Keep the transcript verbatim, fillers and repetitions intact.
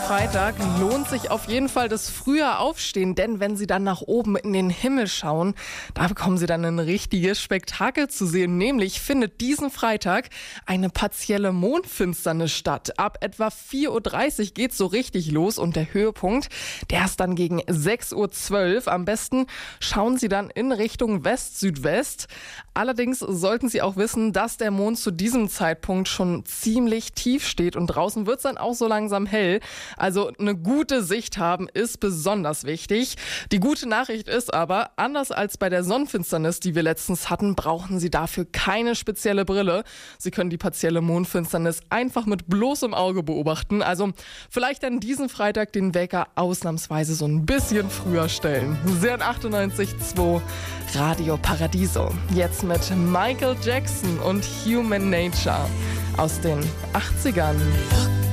Freitag lohnt sich auf jeden Fall das frühe Aufstehen, denn wenn Sie dann nach oben in den Himmel schauen, da bekommen Sie dann ein richtiges Spektakel zu sehen. Nämlich findet diesen Freitag eine partielle Mondfinsternis statt. Ab etwa vier Uhr dreißig geht's so richtig los und der Höhepunkt, der ist dann gegen sechs Uhr zwölf. Am besten schauen Sie dann in Richtung West-Südwest. Allerdings sollten Sie auch wissen, dass der Mond zu diesem Zeitpunkt schon ziemlich tief steht und draußen wird's dann auch so langsam hell. Also eine gute Sicht haben ist besonders wichtig. Die gute Nachricht ist aber, anders als bei der Sonnenfinsternis, die wir letztens hatten, brauchen Sie dafür keine spezielle Brille. Sie können die partielle Mondfinsternis einfach mit bloßem Auge beobachten. Also vielleicht dann diesen Freitag den Wecker ausnahmsweise so ein bisschen früher stellen. Sie hören achtundneunzig Komma zwei Radio Paradiso. Jetzt mit Michael Jackson und Human Nature aus den achtzigern.